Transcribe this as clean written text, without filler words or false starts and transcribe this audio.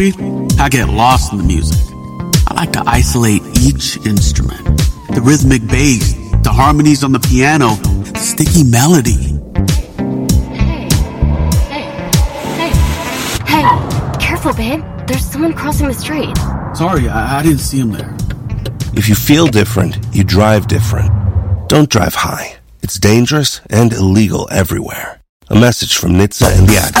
I get lost in the music. I like to isolate each instrument. The rhythmic bass, the harmonies on the piano, the sticky melody. Hey, careful, babe. There's someone crossing the street. Sorry, I didn't see him there. If you feel different, you drive different. Don't drive high. It's dangerous and illegal everywhere. A message from NHTSA and the Ad